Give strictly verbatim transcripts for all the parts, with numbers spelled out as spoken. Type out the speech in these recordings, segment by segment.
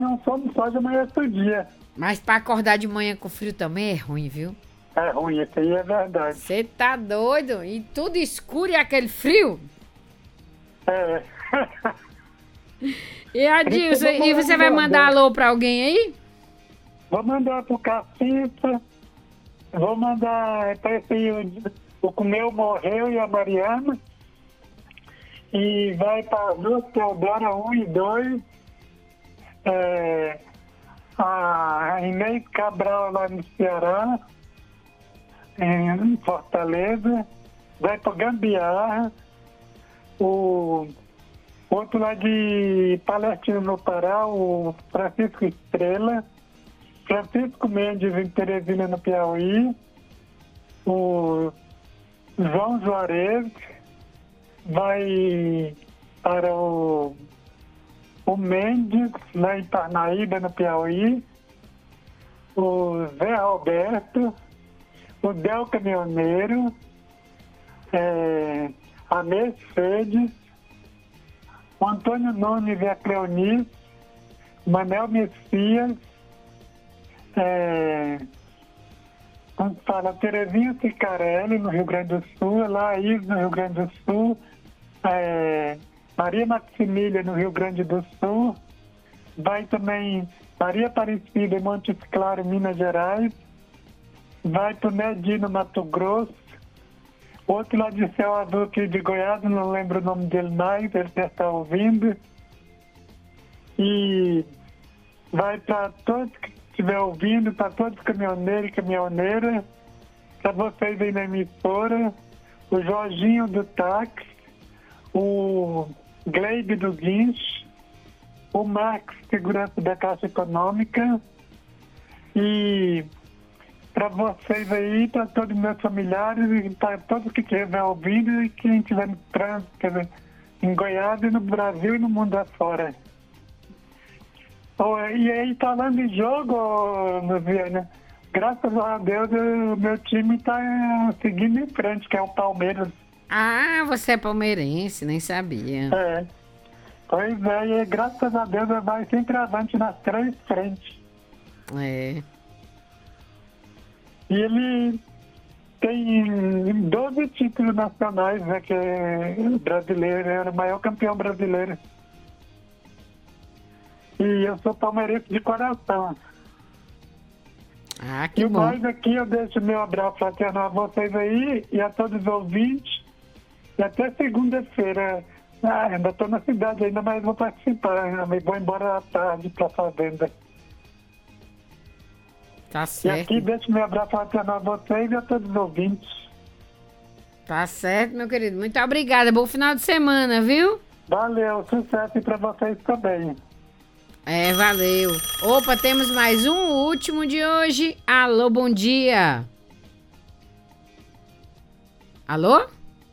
Não somos só de manhã pro dia. Mas pra acordar de manhã com frio também é ruim, viu? É ruim, isso aí é verdade. Você tá doido? E tudo escuro e aquele frio? É. E Adilson, e você vai mandar alô pra alguém aí? Vou mandar pro Cacita. Vou mandar pra esse aí, o, o meu morreu e a Mariana. E vai para duas Teodora um e dois. É, a Inês Cabral lá no Ceará, em Fortaleza. Vai para Gambiarra. O outro lá de Palestina no Pará, o Francisco Estrela. Francisco Mendes em Teresina no Piauí. O João Juarez. Vai para o, o Mendes, lá em Parnaíba, no Piauí, o Zé Roberto, o Del Caminhoneiro, é, a Mercedes, o Antônio Nunes e a Cleonice, Manel Messias, é, como fala, Terezinha Cicarelli, no Rio Grande do Sul, Laís, no Rio Grande do Sul, é, Maria Maximília, no Rio Grande do Sul, vai também Maria Aparecida, em Montes Claros, Minas Gerais, vai para o Medina, Mato Grosso, outro lá de Céu Azul aqui de Goiás, não lembro o nome dele mais, ele deve estar ouvindo, e vai para todos que estiver ouvindo, para todos os caminhoneiros e caminhoneiras, para vocês aí na emissora, o Jorginho do táxi, o Gleibe do Guincho, o Max, segurança da Caixa Econômica, e para vocês aí, para todos os meus familiares, e para todos que estiver ouvindo e quem estiver no trânsito, quer dizer, em Goiás e no Brasil e no mundo afora. Oh, e aí, falando em jogo, Luciana, graças a Deus o meu time está seguindo em frente, que é o Palmeiras. Ah, você é palmeirense, nem sabia. É. Pois é, e graças a Deus vai sempre avante nas três frentes. É. E ele tem doze títulos nacionais, né, que é brasileiro, era o maior campeão brasileiro. E eu sou palmeirense de coração. Ah, que e bom. E mais aqui eu deixo meu abraço fraternal a vocês aí e a todos os ouvintes. E até segunda-feira. Ah, ainda estou na cidade ainda, mas vou participar. Eu vou embora à tarde para a fazenda. Tá E certo. aqui deixo meu abraço fraternal a vocês e a todos os ouvintes. Tá certo, meu querido. Muito obrigada. Bom final de semana, viu? Valeu, sucesso para vocês também. É, valeu. Opa, temos mais um, o último de hoje. Alô, bom dia. Alô?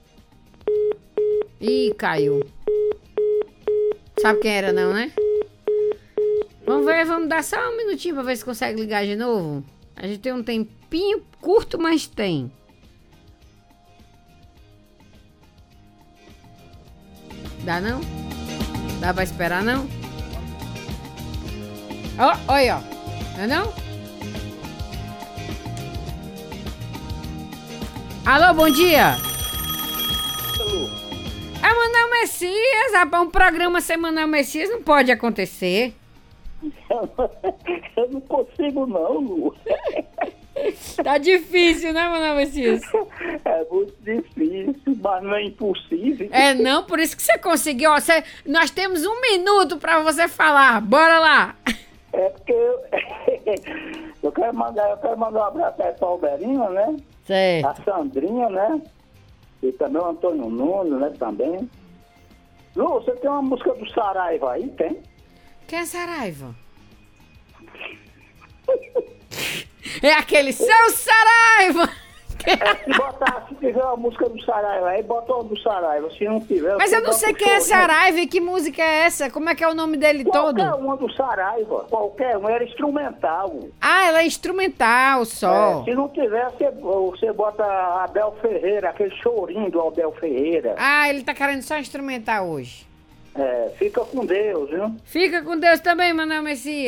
Ih, caiu. Sabe quem era não, né? Vamos ver, vamos dar só um minutinho pra ver se consegue ligar de novo. A gente tem um tempinho curto, mas tem. Dá não? Dá pra esperar não? Ó, oh, olha, ó. Não é não? Alô, bom dia. Alô. É Manuel Messias, rapaz, um programa sem Manuel Messias não pode acontecer. Eu não consigo não, Lu. Tá difícil, né, Manuel Messias? É muito difícil, mas não é impossível. É não, por isso que você conseguiu. Ó, você, nós temos um minuto pra você falar. Bora lá. É porque eu, eu quero mandar, eu quero mandar um abraço aí pra Alberinho, né? Certo. A Sandrinha, né? E também o Antônio Nunes, né? Também. Lu, você tem uma música do Saraiva aí, tem? Quem é Saraiva? É aquele seu Saraiva! É, se botar, se tiver uma música do Saraiva aí, bota uma do Saraiva. Se não tiver... Mas eu não sei quem é show, Saraiva e que música é essa. Como é que é o nome dele qualquer todo? uma do Saraiva, qualquer uma, era instrumental. Ah, ela é instrumental só. É, se não tiver, você, você bota Abel Ferreira, aquele chorinho do Abel Ferreira. Ah, ele tá querendo só instrumental hoje. É, fica com Deus, viu? Fica com Deus também, Manuel Messias.